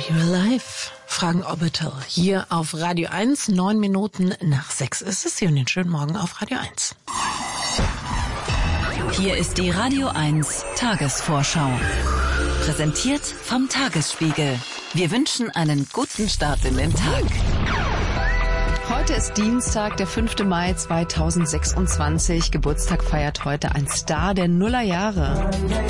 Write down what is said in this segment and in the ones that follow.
you alive? Fragen Orbital hier auf Radio 1. 9 Minuten nach 6 ist es. Und den schönen Morgen auf Radio 1. Hier ist die Radio 1 Tagesvorschau. Präsentiert vom Tagesspiegel. Wir wünschen einen guten Start in den Tag. Heute ist Dienstag, der 5. Mai 2026. Geburtstag feiert heute ein Star der Nullerjahre.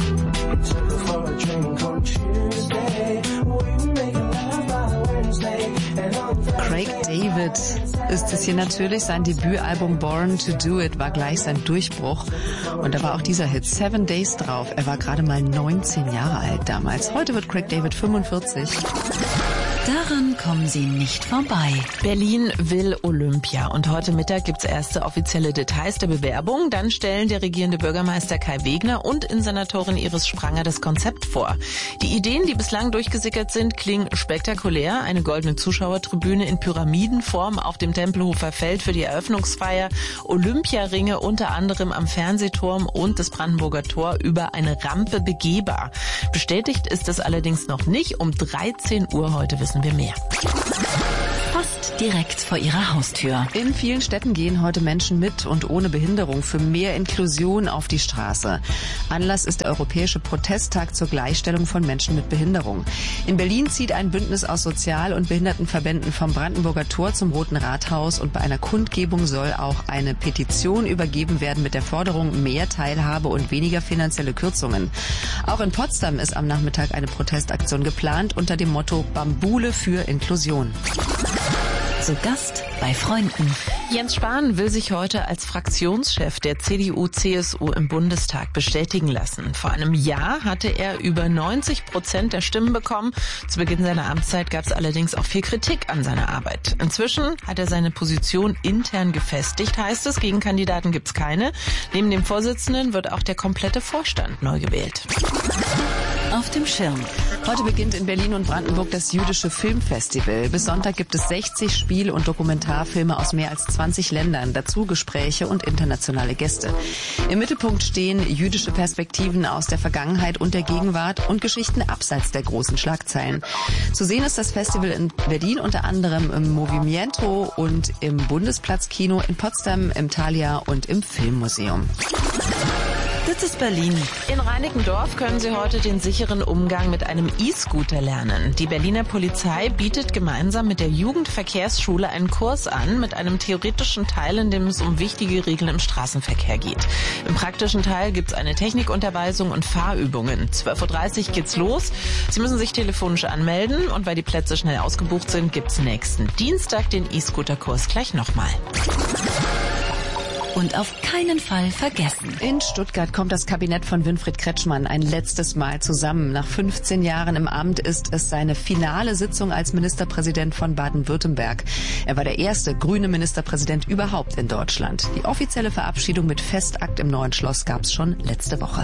Craig David ist es hier natürlich. Sein Debütalbum Born to Do It war gleich sein Durchbruch. Und da war auch dieser Hit 7 Days drauf. Er war gerade mal 19 Jahre alt damals. Heute wird Craig David 45. Daran kommen Sie nicht vorbei. Berlin will Olympia und heute Mittag gibt's erste offizielle Details der Bewerbung. Dann stellen der regierende Bürgermeister Kai Wegner und Innensenatorin Iris Spranger das Konzept vor. Die Ideen, die bislang durchgesickert sind, klingen spektakulär. Eine goldene Zuschauertribüne in Pyramidenform auf dem Tempelhofer Feld für die Eröffnungsfeier, Olympiaringe unter anderem am Fernsehturm und das Brandenburger Tor über eine Rampe begehbar. Bestätigt ist es allerdings noch nicht. Um 13 Uhr heute wissen wir mehr. Fast direkt vor Ihrer Haustür. In vielen Städten gehen heute Menschen mit und ohne Behinderung für mehr Inklusion auf die Straße. Anlass ist der Europäische Protesttag zur Gleichstellung von Menschen mit Behinderung. In Berlin zieht ein Bündnis aus Sozial- und Behindertenverbänden vom Brandenburger Tor zum Roten Rathaus und bei einer Kundgebung soll auch eine Petition übergeben werden mit der Forderung mehr Teilhabe und weniger finanzielle Kürzungen. Auch in Potsdam ist am Nachmittag eine Protestaktion geplant unter dem Motto Bambule für Inklusion. Zu Gast bei Freunden. Jens Spahn will sich heute als Fraktionschef der CDU-CSU im Bundestag bestätigen lassen. Vor einem Jahr hatte er über 90% der Stimmen bekommen. Zu Beginn seiner Amtszeit gab es allerdings auch viel Kritik an seiner Arbeit. Inzwischen hat er seine Position intern gefestigt, heißt es. Gegenkandidaten gibt's keine. Neben dem Vorsitzenden wird auch der komplette Vorstand neu gewählt. Auf dem Schirm. Heute beginnt in Berlin und Brandenburg das Jüdische Filmfestival. Bis Sonntag gibt es 60 Spiel- und Dokumentarfilme aus mehr als 20 Ländern, dazu Gespräche und internationale Gäste. Im Mittelpunkt stehen jüdische Perspektiven aus der Vergangenheit und der Gegenwart und Geschichten abseits der großen Schlagzeilen. Zu sehen ist das Festival in Berlin unter anderem im Movimiento und im Bundesplatzkino, in Potsdam, im Thalia und im Filmmuseum. Das ist Berlin. In Reinickendorf können Sie heute den sicheren Umgang mit einem E-Scooter lernen. Die Berliner Polizei bietet gemeinsam mit der Jugendverkehrsschule einen Kurs an mit einem theoretischen Teil, in dem es um wichtige Regeln im Straßenverkehr geht. Im praktischen Teil gibt es eine Technikunterweisung und Fahrübungen. 12.30 Uhr geht's los. Sie müssen sich telefonisch anmelden und weil die Plätze schnell ausgebucht sind, gibt's nächsten Dienstag den E-Scooter-Kurs gleich nochmal. Und auf keinen Fall vergessen. In Stuttgart kommt das Kabinett von Winfried Kretschmann ein letztes Mal zusammen. Nach 15 Jahren im Amt ist es seine finale Sitzung als Ministerpräsident von Baden-Württemberg. Er war der erste grüne Ministerpräsident überhaupt in Deutschland. Die offizielle Verabschiedung mit Festakt im Neuen Schloss gab es schon letzte Woche.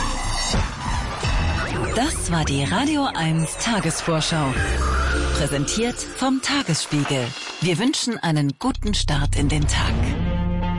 Das war die Radio 1 Tagesvorschau. Präsentiert vom Tagesspiegel. Wir wünschen einen guten Start in den Tag.